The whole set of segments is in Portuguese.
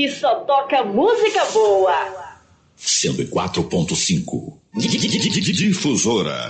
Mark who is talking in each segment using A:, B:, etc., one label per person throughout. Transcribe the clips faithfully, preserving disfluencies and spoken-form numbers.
A: aqui só toca música boa.
B: cento e quatro ponto cinco. Difusora.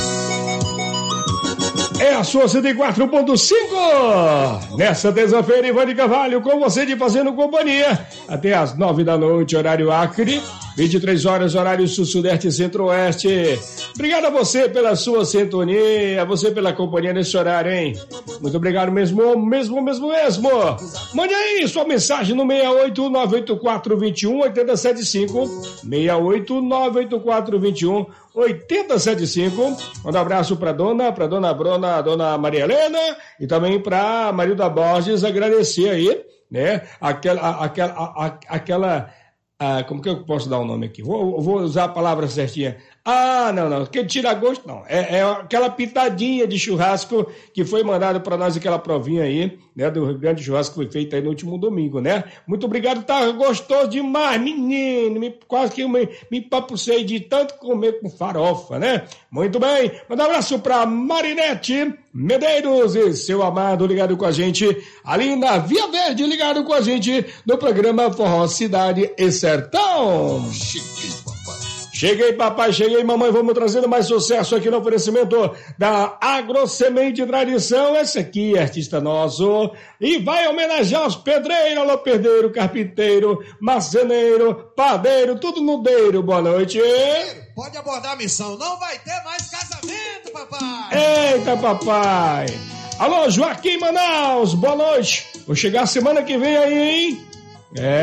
C: É a sua cento e quatro ponto cinco. Nessa terça-feira, Ivan de Carvalho com você de Fazendo Companhia. Até às nove da noite, horário Acre. vinte e três horas, horário Sul, Sudeste e Centro-Oeste. Obrigado a você pela sua sintonia, a você pela companhia nesse horário, hein? Muito obrigado mesmo, mesmo, mesmo, mesmo. Mande aí sua mensagem no seis oito nove oito quatro dois um oito sete cinco. seis oito nove oito quatro dois um oito sete cinco. Manda um abraço pra dona, pra dona Bruna, dona Maria Helena e também pra Marilda Borges, agradecer aí, né? Aquela, aquela, a, aquela, a, como que eu posso dar o nome aqui? Vou, vou usar a palavra certinha. Ah, não, não, que tira gosto não, é, é aquela pitadinha de churrasco que foi mandado para nós, aquela provinha aí, né, do grande churrasco que foi feito aí no último domingo, né? Muito obrigado, tá gostoso demais, menino, me, quase que eu me, me empapucei de tanto comer com farofa, né? Muito bem, manda um abraço pra Marinete Medeiros e seu amado ligado com a gente, ali na Via Verde, ligado com a gente no programa Forró Cidade e Sertão. Cheguei, papai, cheguei, mamãe, vamos trazendo mais sucesso aqui no oferecimento da Agrosemente Tradição. Esse aqui é artista nosso e vai homenagear os pedreiros, alô, pedreiro, carpinteiro, marceneiro, padeiro, tudo no deiro. Boa noite.
D: Pode abordar a missão, não vai ter mais casamento, papai.
C: Eita, papai. Alô, Joaquim Manaus, boa noite. Vou chegar semana que vem aí, hein? É.